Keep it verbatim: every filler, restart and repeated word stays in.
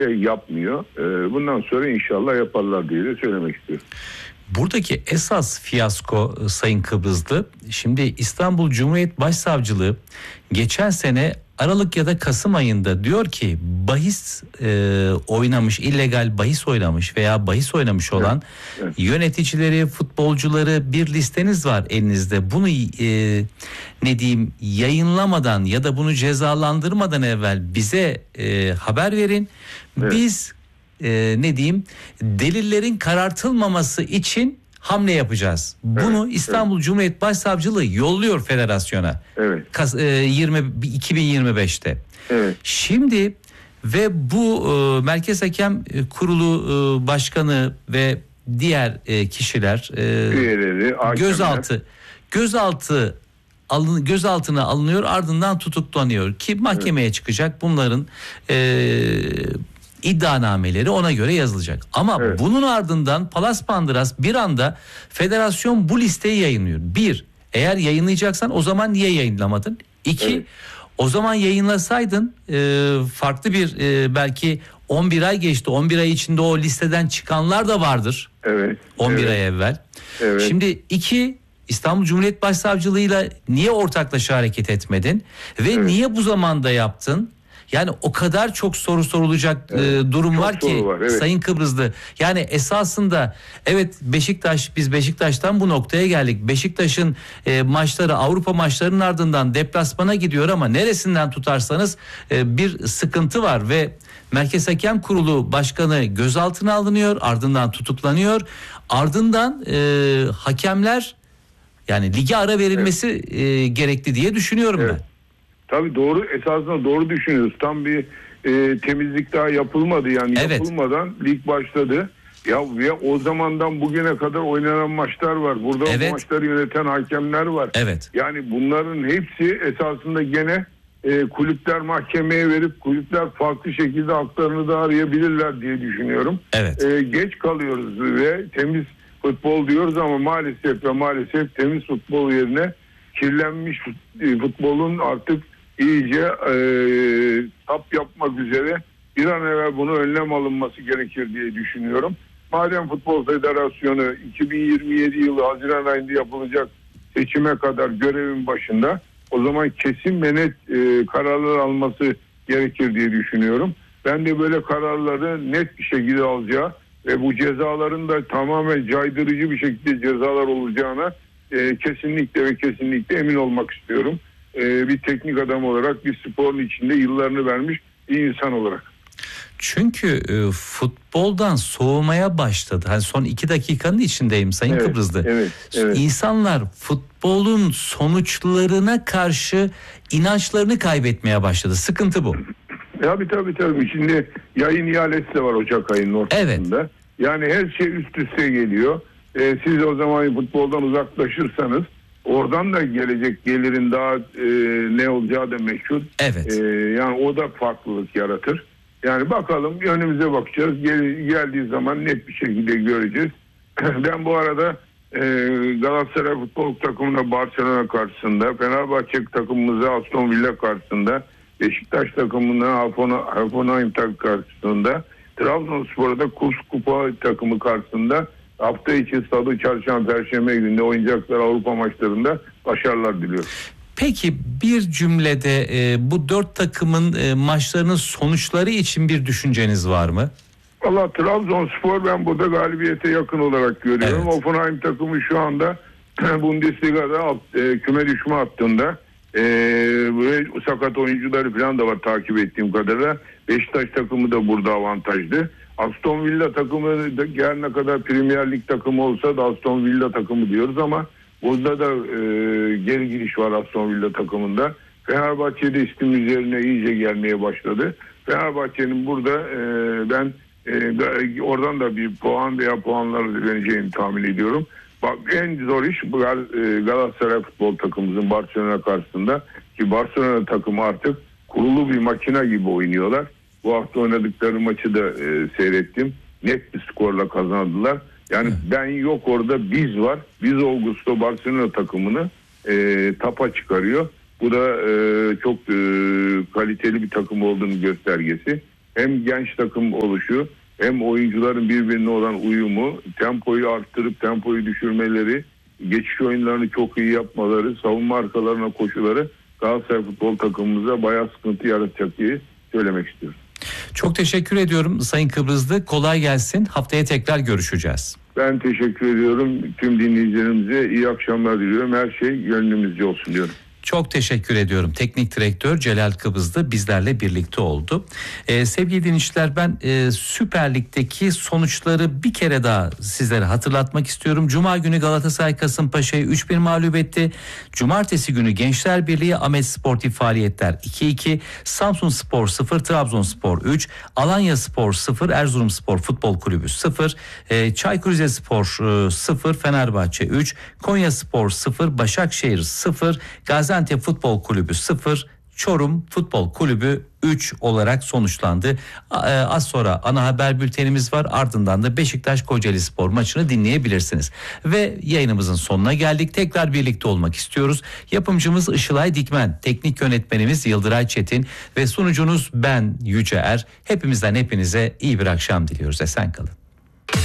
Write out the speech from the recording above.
şey yapmıyor. E, bundan sonra inşallah yaparlar diye de söylemek istiyorum. Buradaki esas fiyasko Sayın Kıbrıslı, şimdi İstanbul Cumhuriyet Başsavcılığı geçen sene Aralık ya da Kasım ayında diyor ki bahis e, oynamış, illegal bahis oynamış veya bahis oynamış olan evet, evet. yöneticileri, futbolcuları bir listeniz var elinizde. Bunu e, ne diyeyim yayınlamadan ya da bunu cezalandırmadan evvel bize e, haber verin. Evet. Biz e, ne diyeyim delillerin karartılmaması için hamle yapacağız. Bunu evet, İstanbul evet. Cumhuriyet Başsavcılığı yolluyor federasyona. Evet. Kas, e, yirmi iki bin yirmi beşte. Evet. Şimdi ve bu e, Merkez Hakem Kurulu e, Başkanı ve diğer e, kişiler e, üyeleri, gözaltı gözaltı alın gözaltına alınıyor, ardından tutuklanıyor ki mahkemeye evet. çıkacak. Bunların e, İddianameleri ona göre yazılacak. Ama evet. bunun ardından Palas Pandras bir anda federasyon bu listeyi yayınlıyor. Bir, eğer yayınlayacaksan o zaman niye yayınlamadın? İki, evet. o zaman yayınlasaydın e, farklı bir e, belki on bir ay geçti. on bir ay içinde o listeden çıkanlar da vardır. Evet. on bir evet. ay evvel. Evet. Şimdi iki, İstanbul Cumhuriyet Başsavcılığı'yla niye ortaklaşa hareket etmedin? Ve evet. niye bu zamanda yaptın? Yani o kadar çok soru sorulacak evet, e, durum var ki var, evet. Sayın Kıbrıslı. Yani esasında evet Beşiktaş, biz Beşiktaş'tan bu noktaya geldik. Beşiktaş'ın e, maçları Avrupa maçlarının ardından deplasmana gidiyor ama neresinden tutarsanız e, bir sıkıntı var ve Merkez Hakem Kurulu Başkanı gözaltına alınıyor, ardından tutuklanıyor. Ardından e, hakemler yani lige ara verilmesi evet. e, gerekli diye düşünüyorum evet. ben. Tabii doğru, esasında doğru düşünüyoruz. Tam bir e, temizlik daha yapılmadı yani evet. yapılmadan lig başladı. Ya ve o zamandan bugüne kadar oynanan maçlar var. Burada evet. o maçları yöneten hakemler var. Evet. Yani bunların hepsi esasında gene e, kulüpler mahkemeye verip kulüpler farklı şekilde haklarını da arayabilirler diye düşünüyorum. Evet. E, geç kalıyoruz ve temiz futbol diyoruz ama maalesef ve maalesef temiz futbol yerine kirlenmiş futbolun artık iyice e, tap yapmak üzere bir an evvel bunu önlem alınması gerekir diye düşünüyorum. Madem Futbol Federasyonu iki bin yirmi yedi yılı Haziran ayında yapılacak seçime kadar görevin başında, o zaman kesin ve net e, kararlar alması gerekir diye düşünüyorum. Ben de böyle kararları net bir şekilde alacağı ve bu cezaların da tamamen caydırıcı bir şekilde cezalar olacağına e, kesinlikle ve kesinlikle emin olmak istiyorum. E, bir teknik adam olarak, bir sporun içinde yıllarını vermiş bir insan olarak. Çünkü e, futboldan soğumaya başladı. Hani son iki dakikanın içindeyim Sayın evet, Kıbrıslı. Evet, evet. İnsanlar futbolun sonuçlarına karşı inançlarını kaybetmeye başladı. Sıkıntı bu. Tabii tabii tabii. Şimdi yayın ihalesi de var Ocak ayının ortasında. Evet. Yani her şey üst üste geliyor. E, siz o zaman futboldan uzaklaşırsanız oradan da gelecek gelirin daha e, ne olacağı da meşhur. Evet. E, yani o da farklılık yaratır. Yani bakalım, önümüze bakacağız. Gel, geldiği zaman net bir şekilde göreceğiz. Ben bu arada e, Galatasaray futbol takımına Barcelona karşısında, Fenerbahçe takımımıza Aston Villa karşısında, Beşiktaş takımına Hoffenheim takımı karşısında, Trabzonspor'da Kurs Kupa takımı karşısında hafta içi Salı, Çarşamba, Perşembe gününde oynayacaklar Avrupa maçlarında başarılar diliyorum. Peki bir cümlede e, bu dört takımın e, maçlarının sonuçları için bir düşünceniz var mı? Valla Trabzonspor ben burada galibiyete yakın olarak görüyorum. Evet. Hoffenheim takımı şu anda Bundesliga'da alt, e, küme düşme hattında. E, ve sakat oyuncuları falan da var takip ettiğim kadarıyla. Beşiktaş takımı da burada avantajlı. Aston Villa takımı da her ne kadar Premier Lig takımı olsa da Aston Villa takımı diyoruz ama burada da e, geri gidiş var Aston Villa takımında. Fenerbahçe'de istim üzerine iyice gelmeye başladı. Fenerbahçe'nin burada e, ben e, oradan da bir puan veya puanları vereceğini tahmin ediyorum. Bak, en zor iş bu Galatasaray futbol takımımızın Barcelona karşısında, ki Barcelona takımı artık kurulu bir makine gibi oynuyorlar. Bu hafta oynadıkları maçı da e, seyrettim. Net bir skorla kazandılar. Yani Hı. ben yok, orada biz var. Biz Augusto Barcelona takımını e, tapa çıkarıyor. Bu da e, çok e, kaliteli bir takım olduğunu göstergesi. hem genç takım oluşu hem oyuncuların birbirine olan uyumu, tempoyu arttırıp tempoyu düşürmeleri, geçiş oyunlarını çok iyi yapmaları, savunma arkalarına koşuları Galatasaray futbol takımımıza bayağı sıkıntı yaratacak diye söylemek istiyorum. Çok teşekkür ediyorum Sayın Kıbrıslı. Kolay gelsin. Haftaya tekrar görüşeceğiz. Ben teşekkür ediyorum. Tüm dinleyicilerimize iyi akşamlar diliyorum. Her şey gönlümüzce olsun diyorum. Çok teşekkür ediyorum. Teknik direktör Celal Kıbrıslı bizlerle birlikte oldu. Ee, sevgili dinleyiciler, ben e, Süper Lig'deki sonuçları bir kere daha sizlere hatırlatmak istiyorum. Cuma günü Galatasaray Kasımpaşa'yı üç bir mağlup etti. Cumartesi günü Gençler Birliği Ahmet Sportif Faaliyetler iki iki, Samsunspor sıfır, Trabzonspor üç, Alanyaspor sıfır, Erzurumspor Futbol Kulübü sıfır, e, Çaykur Rizespor e, sıfır, Fenerbahçe üç, Konyaspor sıfır, Başakşehir sıfır, Gaziantep Gaziantep Futbol Kulübü sıfır, Çorum Futbol Kulübü üç olarak sonuçlandı. Az sonra ana haber bültenimiz var. Ardından da Beşiktaş Kocaelispor maçını dinleyebilirsiniz. Ve yayınımızın sonuna geldik. Tekrar birlikte olmak istiyoruz. Yapımcımız Işılay Dikmen, teknik yönetmenimiz Yıldıray Çetin ve sunucunuz ben Yüce Er. Hepimizden hepinize iyi bir akşam diliyoruz. Esen kalın.